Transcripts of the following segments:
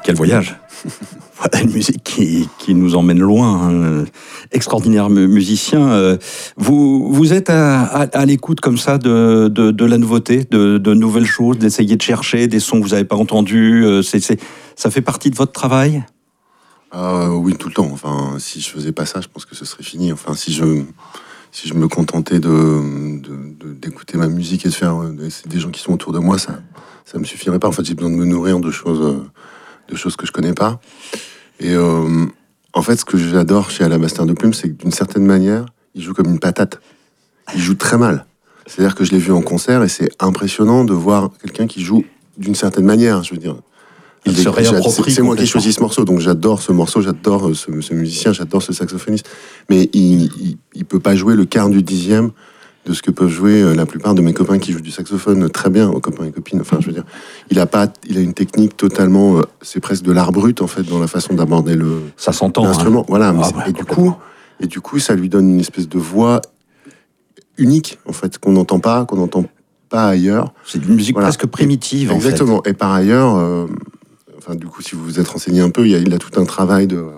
Quel voyage. Voilà une musique qui nous emmène loin. Hein. Extraordinaire musicien. Vous êtes à l'écoute comme ça de la nouveauté, de nouvelles choses, d'essayer de chercher des sons que vous n'avez pas entendus. Ça fait partie de votre travail ? Oui, tout le temps. Enfin, si je faisais pas ça, je pense que ce serait fini. Enfin, si je me contentais d'écouter ma musique et de faire des gens qui sont autour de moi, ça me suffirait pas. En fait, j'ai besoin de me nourrir de choses que je connais pas. Et en fait, ce que j'adore chez Alabaster de Plume, c'est que d'une certaine manière, il joue comme une patate. Il joue très mal. C'est-à-dire que je l'ai vu en concert et c'est impressionnant de voir quelqu'un qui joue d'une certaine manière. Je veux dire, il se réapproprie. C'est moi qui ai choisi ce morceau, donc j'adore ce morceau, j'adore ce musicien, j'adore ce saxophoniste. Mais il peut pas jouer le quart du dixième de ce que peuvent jouer la plupart de mes copains qui jouent du saxophone très bien, aux copains et copines. Enfin, je veux dire, il a une technique totalement, c'est presque de l'art brut en fait dans la façon d'aborder ça s'entend, l'instrument. Hein. Voilà. Et du coup, ça lui donne une espèce de voix unique en fait qu'on n'entend pas ailleurs. C'est une musique presque primitive. Exactement. En fait. Et par ailleurs, du coup, si vous vous êtes renseigné un peu, il a tout un travail de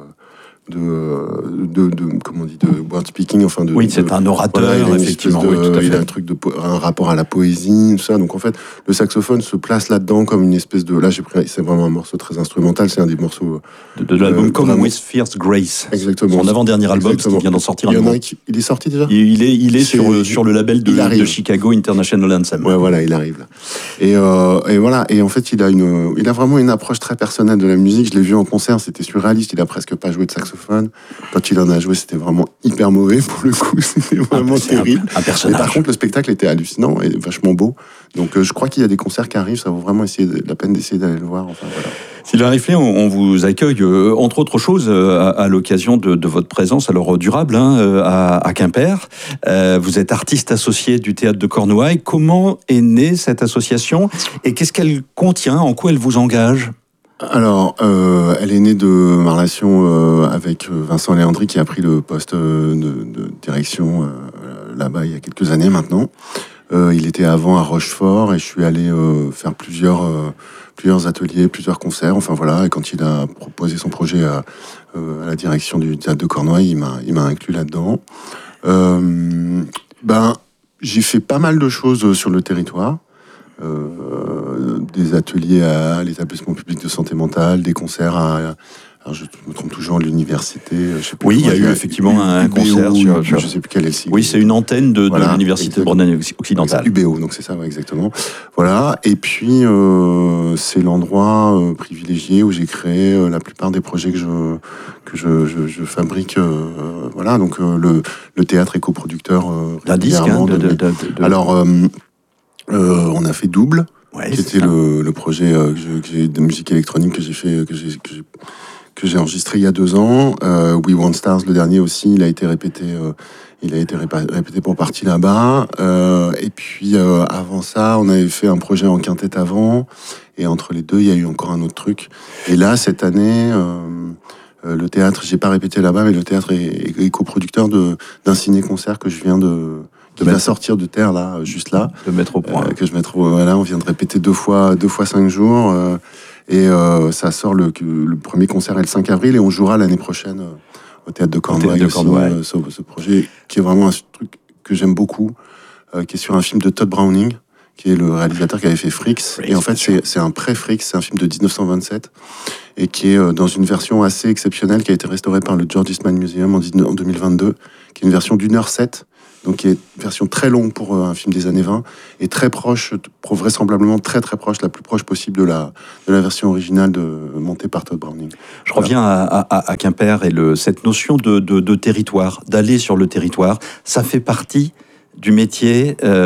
comment on dit, de word speaking, oui, c'est un orateur, voilà, effectivement. Il a un rapport à la poésie, tout ça. Donc en fait, le saxophone se place là-dedans comme une espèce de. Là, c'est vraiment un morceau très instrumental. C'est un des morceaux de l'album Come With Fierce Grace. Exactement. Son avant-dernier album, parce qu'il vient d'en sortir un nouveau. Il est sorti déjà. Il est sur le label de Chicago International Anthem. Ouais, voilà, il arrive là. Et voilà. Et en fait, il a vraiment une approche très personnelle de la musique. Je l'ai vu en concert, c'était surréaliste. Il a presque pas joué de saxophone. Quand il en a joué, c'était vraiment hyper mauvais pour le coup. C'était vraiment terrible. Un personnage. Et par contre, le spectacle était hallucinant et vachement beau. Donc, je crois qu'il y a des concerts qui arrivent. Ça vaut vraiment la peine d'essayer d'aller le voir. Enfin, voilà. Sylvain Riflet, on vous accueille, entre autres choses, à l'occasion de votre présence, alors durable, à Quimper. Vous êtes artiste associé du Théâtre de Cornouailles. Comment est née cette association et qu'est-ce qu'elle contient ? En quoi elle vous engage ? Alors, elle est née de ma relation avec Vincent Léandri, qui a pris le poste de direction là-bas il y a quelques années maintenant. Il était avant à Rochefort et je suis allé faire plusieurs ateliers, plusieurs concerts. Enfin voilà, et quand il a proposé son projet à la direction du Théâtre de Cornouailles, il m'a inclus là-dedans. J'ai fait pas mal de choses sur le territoire. Des ateliers à l'établissement public de santé mentale, des concerts alors je me trompe toujours, l'université. Je sais plus, oui, il y a eu effectivement un concert sur. Je sais plus quel est le site. Oui, c'est une antenne de l'université de Bretagne occidentale. UBO, donc c'est ça, ouais, exactement. Voilà. Et puis c'est l'endroit privilégié où j'ai créé la plupart des projets que je fabrique. Voilà, donc le théâtre est coproducteur d'un disque. Alors. On a fait Double, qui était le projet de musique électronique que j'ai enregistré il y a 2 ans. We Want Stars, le dernier aussi, il a été répété pour partie là-bas. Et puis avant ça, on avait fait un projet en quintette avant. Et entre les deux, il y a eu encore un autre truc. Et là, cette année, le théâtre, j'ai pas répété là-bas, mais le théâtre est coproducteur d'un ciné-concert que je viens de va sortir de terre là, juste là. De mettre au point. Que je mette voilà, on vient de répéter 2 fois 5 jours. Et ça sort le premier concert est le 5 avril et on jouera l'année prochaine au Théâtre de Cornouailles aussi. Ce projet qui est vraiment un truc que j'aime beaucoup, qui est sur un film de Todd Browning, qui est le réalisateur qui avait fait Freaks. Et en fait, c'est un pré-Freaks, c'est un film de 1927 et qui est dans une version assez exceptionnelle qui a été restaurée par le George Eastman Museum en 2022, qui est une version d'1h07. Donc qui est une version très longue pour un film des années 20 et très proche, vraisemblablement très très proche, la plus proche possible de la version originale montée par Todd Browning. Je reviens à Quimper et cette notion de territoire, d'aller sur le territoire, ça fait partie du métier